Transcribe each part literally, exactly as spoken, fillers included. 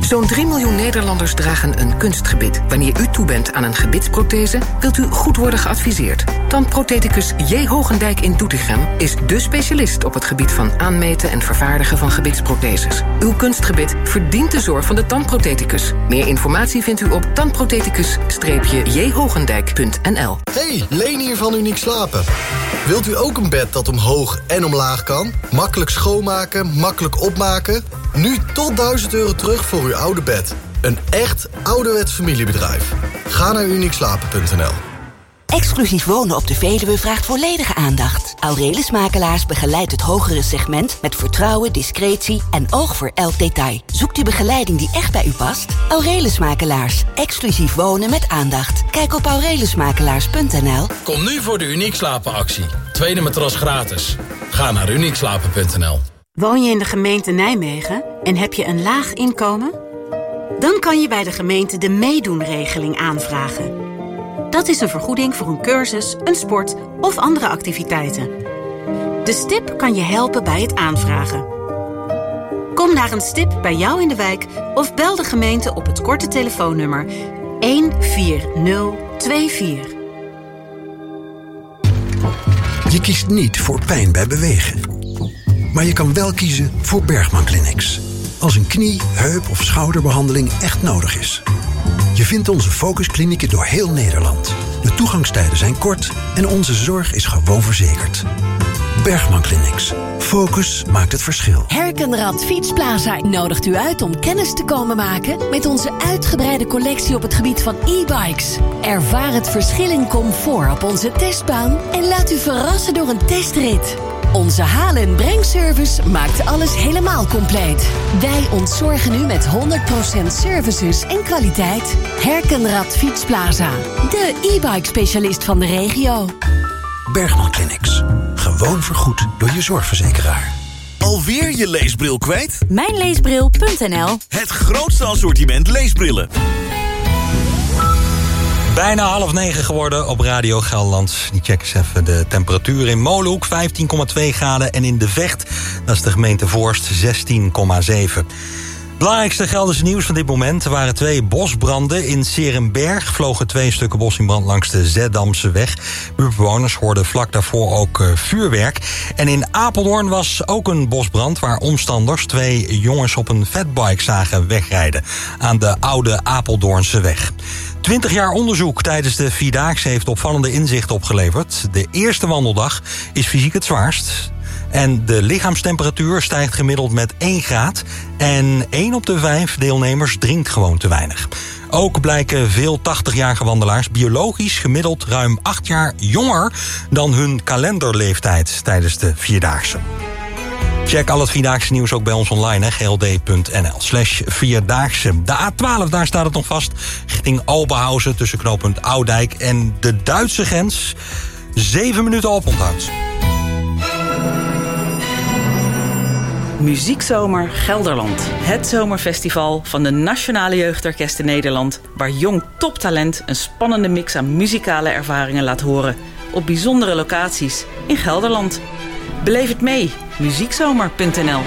Zo'n drie miljoen Nederlanders dragen een kunstgebit. Wanneer u toe bent aan een gebitsprothese, wilt u goed worden geadviseerd. Tandprothecus J. Hogendijk in Doetinchem is dé specialist op het gebied van aanmeten en vervaardigen van gebitsprotheses. Uw kunstgebit verdient de zorg van de tandprothecus. Meer informatie vindt u op tandprothecus j hogendijk punt n l. Hey, Leen hier van Uniek Slapen. Wilt u ook een bed dat omhoog en omlaag kan? Makkelijk schoonmaken, makkelijk opmaken? Nu tot duizend euro terug voor uw oude bed. Een echt ouderwets familiebedrijf. Ga naar uniek slapen punt n l. Exclusief wonen op de Veluwe vraagt volledige aandacht. Aurelius Makelaars begeleidt het hogere segment met vertrouwen, discretie en oog voor elk detail. Zoekt u begeleiding die echt bij u past? Aurelius Makelaars. Exclusief wonen met aandacht. Kijk op aurelius makelaars punt n l. Kom nu voor de Uniek Slapen actie. Tweede matras gratis. Ga naar uniek slapen punt n l. Woon je in de gemeente Nijmegen en heb je een laag inkomen? Dan kan je bij de gemeente de meedoenregeling aanvragen. Dat is een vergoeding voor een cursus, een sport of andere activiteiten. De STIP kan je helpen bij het aanvragen. Kom naar een STIP bij jou in de wijk of bel de gemeente op het korte telefoonnummer een vier nul twee vier. Je kiest niet voor pijn bij bewegen. Maar je kan wel kiezen voor Bergman Clinics. Als een knie, heup of schouderbehandeling echt nodig is. Je vindt onze focusklinieken door heel Nederland. De toegangstijden zijn kort en onze zorg is gewoon verzekerd. Bergman Clinics. Focus maakt het verschil. Herkenrad Fietsplaza nodigt u uit om kennis te komen maken met onze uitgebreide collectie op het gebied van e-bikes. Ervaar het verschil in comfort op onze testbaan en laat u verrassen door een testrit. Onze halen- en brengservice maakt alles helemaal compleet. Wij ontzorgen u met honderd procent services en kwaliteit. Herkenrad Fietsplaza. De e-bike specialist van de regio. Bergman Clinics. Gewoon vergoed door je zorgverzekeraar. Alweer je leesbril kwijt? Mijnleesbril punt n l. Het grootste assortiment leesbrillen. Bijna half negen geworden op Radio Gelderland. Die check eens even de temperatuur in Molenhoek, vijftien komma twee graden. En in De Vecht, dat is de gemeente Voorst, zestien komma zeven. Belangrijkste Gelderse nieuws van dit moment waren twee bosbranden. In 's-Heerenberg vlogen twee stukken bos in brand langs de Zeddamse weg. Buurtbewoners hoorden vlak daarvoor ook uh, vuurwerk. En in Apeldoorn was ook een bosbrand waar omstanders twee jongens op een fatbike zagen wegrijden aan de oude Apeldoornse weg. twintig jaar onderzoek tijdens de Vierdaagse heeft opvallende inzichten opgeleverd. De eerste wandeldag is fysiek het zwaarst. En de lichaamstemperatuur stijgt gemiddeld met één graad. En één op de vijf deelnemers drinkt gewoon te weinig. Ook blijken veel tachtigjarige wandelaars biologisch gemiddeld ruim acht jaar jonger dan hun kalenderleeftijd tijdens de Vierdaagse. Check al het Vierdaagse nieuws ook bij ons online, g l d punt n l slash Vierdaagse. De A twaalf, daar staat het nog vast, richting Oberhausen tussen knooppunt Oudijk en de Duitse grens. Zeven minuten oponthoud. Muziekzomer Gelderland. Het zomerfestival van de Nationale Jeugdorkesten Nederland, waar jong toptalent een spannende mix aan muzikale ervaringen laat horen op bijzondere locaties in Gelderland. Beleef het mee. muziekzomer punt n l.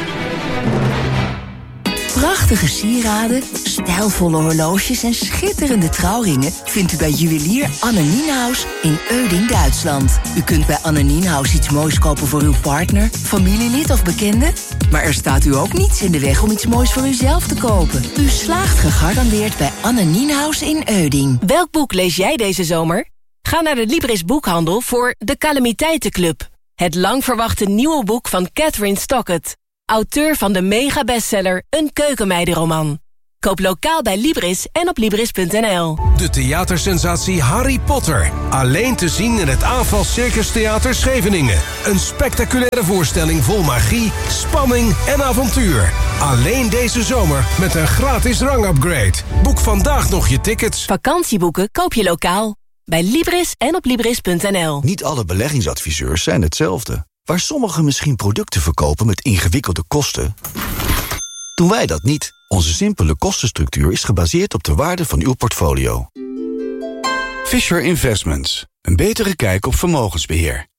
Prachtige sieraden, stijlvolle horloges en schitterende trouwringen vindt u bij juwelier Anne Nienhuis in Euding, Duitsland. U kunt bij Anne Nienhuis iets moois kopen voor uw partner, familielid of bekende. Maar er staat u ook niets in de weg om iets moois voor uzelf te kopen. U slaagt gegarandeerd bij Anne Nienhuis in Euding. Welk boek lees jij deze zomer? Ga naar de Libris Boekhandel voor De Calamiteitenclub. Het lang verwachte nieuwe boek van Catherine Stockett. Auteur van de mega-bestseller Een keukenmeidenroman. Koop lokaal bij Libris en op libris punt n l. De theatersensatie Harry Potter. Alleen te zien in het Aanval Circus Theater Scheveningen. Een spectaculaire voorstelling vol magie, spanning en avontuur. Alleen deze zomer met een gratis rangupgrade. Boek vandaag nog je tickets. Vakantieboeken koop je lokaal. Bij Libris en op libris punt n l. Niet alle beleggingsadviseurs zijn hetzelfde. Waar sommigen misschien producten verkopen met ingewikkelde kosten, doen wij dat niet. Onze simpele kostenstructuur is gebaseerd op de waarde van uw portfolio. Fisher Investments. Een betere kijk op vermogensbeheer.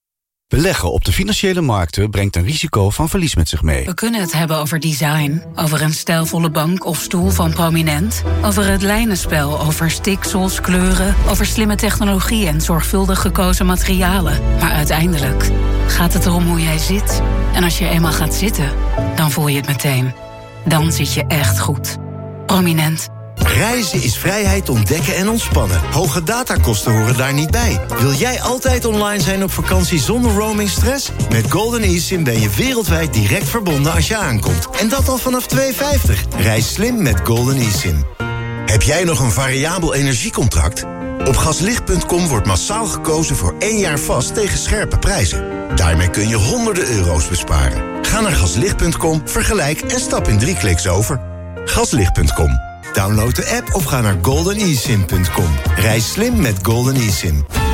Beleggen op de financiële markten brengt een risico van verlies met zich mee. We kunnen het hebben over design, over een stijlvolle bank of stoel van Prominent, over het lijnenspel, over stiksels, kleuren, over slimme technologie en zorgvuldig gekozen materialen. Maar uiteindelijk gaat het erom hoe jij zit. En als je eenmaal gaat zitten, dan voel je het meteen. Dan zit je echt goed. Prominent. Reizen is vrijheid ontdekken en ontspannen. Hoge datakosten horen daar niet bij. Wil jij altijd online zijn op vakantie zonder roamingstress? Met Golden eSIM ben je wereldwijd direct verbonden als je aankomt. En dat al vanaf twee euro vijftig. Reis slim met Golden eSIM. Heb jij nog een variabel energiecontract? Op gaslicht punt com wordt massaal gekozen voor één jaar vast tegen scherpe prijzen. Daarmee kun je honderden euro's besparen. Ga naar gaslicht punt com, vergelijk en stap in drie kliks over. gaslicht punt com. Download de app of ga naar golden e sim punt com. Reis slim met Golden eSIM.